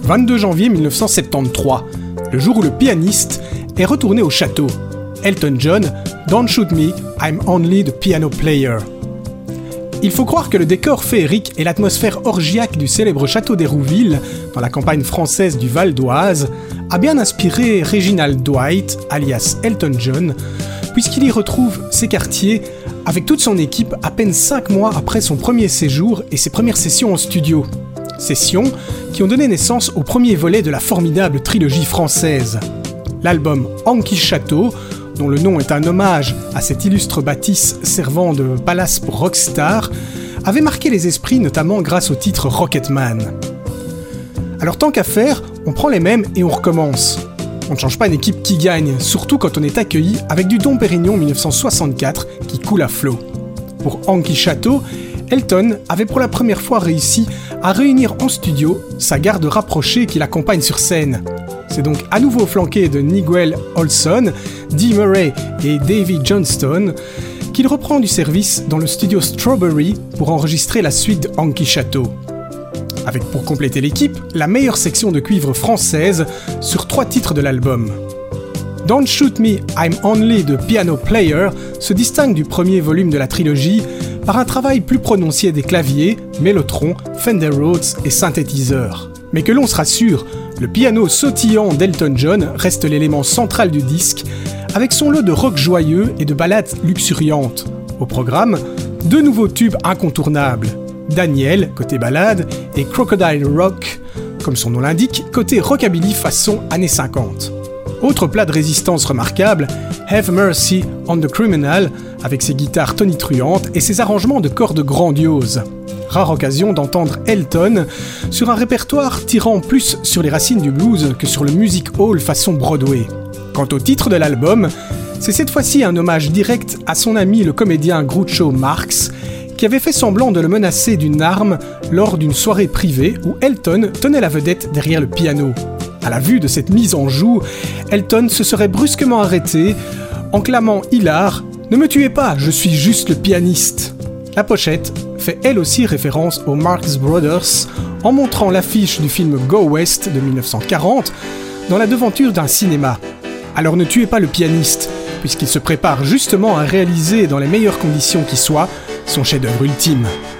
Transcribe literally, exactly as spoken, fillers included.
vingt-deux janvier mille neuf cent soixante-treize, le jour où le pianiste est retourné au château. Elton John, Don't Shoot Me, I'm Only the Piano Player. Il faut croire que le décor féerique et l'atmosphère orgiaque du célèbre château d'Hérouville, dans la campagne française du Val d'Oise, a bien inspiré Reginald Dwight, alias Elton John, puisqu'il y retrouve ses quartiers avec toute son équipe à peine cinq mois après son premier séjour et ses premières sessions en studio. Sessions qui ont donné naissance au premier volet de la formidable trilogie française. L'album Anki Château, dont le nom est un hommage à cette illustre bâtisse servant de palace pour rockstar, avait marqué les esprits notamment grâce au titre Rocketman. Alors tant qu'à faire, on prend les mêmes et on recommence. On ne change pas une équipe qui gagne, surtout quand on est accueilli avec du Dom Pérignon dix-neuf cent soixante-quatre qui coule à flot. Pour Anki Château, Elton avait pour la première fois réussi à réunir en studio sa garde rapprochée qui l'accompagne sur scène. C'est donc à nouveau flanqué de Nigel Olsson, Dee Murray et Davy Johnstone qu'il reprend du service dans le studio Strawberry pour enregistrer la suite de Anki Château. Avec pour compléter l'équipe, la meilleure section de cuivre française sur trois titres de l'album. Don't Shoot Me, I'm Only the Piano Player se distingue du premier volume de la trilogie par un travail plus prononcé des claviers, mélotron, Fender Rhodes et synthétiseurs. Mais que l'on se rassure, le piano sautillant d'Elton John reste l'élément central du disque, avec son lot de rock joyeux et de ballades luxuriantes. Au programme, deux nouveaux tubes incontournables, Daniel, côté ballade, et Crocodile Rock, comme son nom l'indique, côté rockabilly façon années cinquante. Autre plat de résistance remarquable, Have Mercy on the Criminal, avec ses guitares tonitruantes et ses arrangements de cordes grandioses. Rare occasion d'entendre Elton sur un répertoire tirant plus sur les racines du blues que sur le music hall façon Broadway. Quant au titre de l'album, c'est cette fois-ci un hommage direct à son ami le comédien Groucho Marx, qui avait fait semblant de le menacer d'une arme lors d'une soirée privée où Elton tenait la vedette derrière le piano. À la vue de cette mise en joue, Elton se serait brusquement arrêté en clamant hilar « Ne me tuez pas, je suis juste le pianiste !» La pochette fait elle aussi référence aux Marx Brothers en montrant l'affiche du film Go West de dix-neuf cent quarante dans la devanture d'un cinéma. Alors ne tuez pas le pianiste, puisqu'il se prépare justement à réaliser dans les meilleures conditions qui soient son chef-d'œuvre ultime.